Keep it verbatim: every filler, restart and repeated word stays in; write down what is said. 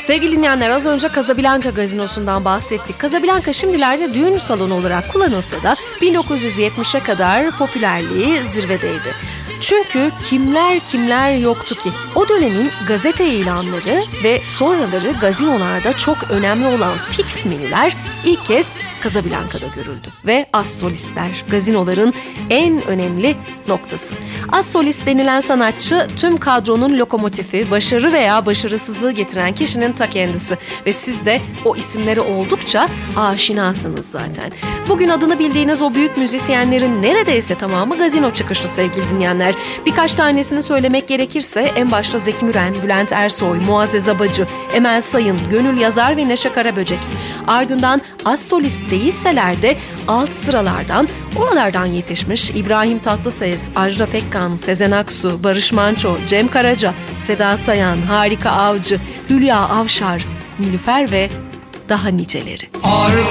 Sevgili dinleyenler, az önce Casablanca Gazinosu'ndan bahsettik. Casablanca şimdilerde düğün salonu olarak kullanılsa da bin dokuz yüz yetmişe kadar popülerliği zirvedeydi. Çünkü kimler kimler yoktu ki? O dönemin gazete ilanları ve sonraları gazinolarda çok önemli olan fix menüler ilk kez Casablanca'da görüldü. Ve az solistler gazinoların en önemli noktası. Az solist denilen sanatçı tüm kadronun lokomotifi, başarı veya başarısızlığı getiren kişinin ta kendisi. Ve siz de o isimlere oldukça aşinasınız zaten. Bugün adını bildiğiniz o büyük müzisyenlerin neredeyse tamamı gazino çıkışlı sevgili dinleyenler. Birkaç tanesini söylemek gerekirse en başta Zeki Müren, Bülent Ersoy, Muazzez Abacı, Emel Sayın, Gönül Yazar ve Neşe Karaböcek. Ardından az solist değilseler de alt sıralardan, oralardan yetişmiş İbrahim Tatlıses, Ajda Pekkan, Sezen Aksu, Barış Manço, Cem Karaca, Seda Sayan, Harika Avcı, Hülya Avşar, Nilüfer ve daha niceleri.